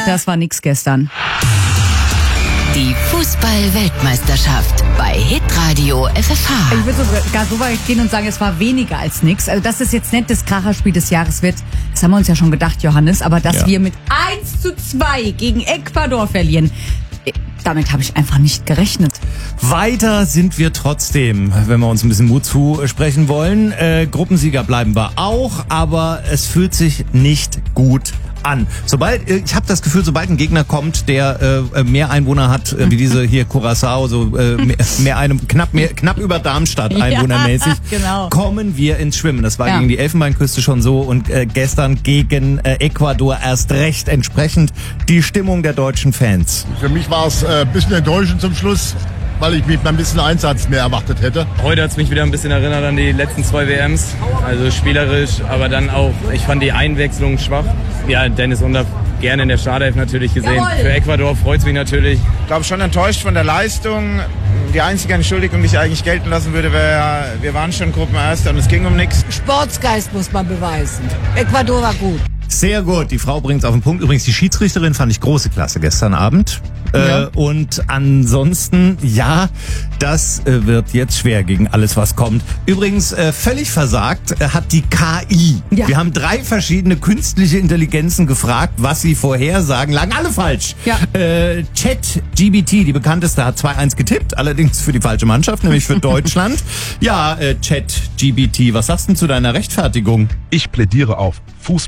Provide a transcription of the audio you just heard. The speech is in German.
Das war nix gestern. Die Fußball-Weltmeisterschaft bei Hitradio FFH. Ich würde sogar so weit gehen und sagen, es war weniger als nix. Also, dass es jetzt nicht das Kracherspiel des Jahres wird, das haben wir uns ja schon gedacht, Johannes. Aber dass wir mit 1:2 gegen Ecuador verlieren, damit habe ich einfach nicht gerechnet. Weiter sind wir trotzdem, wenn wir uns ein bisschen Mut zusprechen wollen. Gruppensieger bleiben wir auch, aber es fühlt sich nicht gut an. Ich habe das Gefühl, sobald ein Gegner kommt, der mehr Einwohner hat, wie diese hier Curaçao, so knapp über Darmstadt einwohnermäßig, genau. Kommen wir ins Schwimmen. Das war gegen die Elfenbeinküste schon so und gestern gegen Ecuador erst recht entsprechend die Stimmung der deutschen Fans. Für mich war es ein bisschen enttäuschend zum Schluss, weil ich mich ein bisschen Einsatz mehr erwartet hätte. Heute hat es mich wieder ein bisschen erinnert an die letzten 2 WMs. Also spielerisch, aber dann auch, ich fand die Einwechslung schwach. Ja, Dennis Undaff gerne in der Startelf natürlich gesehen. Jawohl. Für Ecuador freut es mich natürlich. Ich glaube schon enttäuscht von der Leistung. Die einzige Entschuldigung, die ich eigentlich gelten lassen würde, wäre, wir waren schon Gruppenerster und es ging um nichts. Sportsgeist muss man beweisen. Ecuador war gut. Sehr gut, die Frau bringt's auf den Punkt. Übrigens, die Schiedsrichterin fand ich große Klasse gestern Abend. Und ansonsten, das wird jetzt schwer gegen alles, was kommt. Übrigens, völlig versagt hat die KI. Ja. Wir haben 3 verschiedene künstliche Intelligenzen gefragt, was sie vorhersagen. Lagen alle falsch. Ja. ChatGPT, die bekannteste, hat 2-1 getippt, allerdings für die falsche Mannschaft, nämlich für Deutschland. ChatGPT, was sagst du denn zu deiner Rechtfertigung? Ich plädiere auf Fußball.